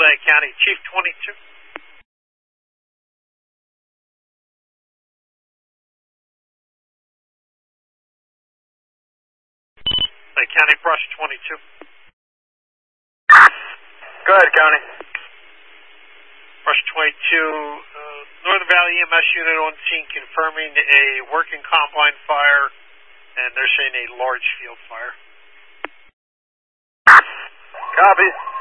Lake County, Chief 22. Lake County, brush 22. Go ahead, County. Brush 22, Northern Valley EMS unit on scene confirming a working combine fire, and they're saying a large field fire. Copy.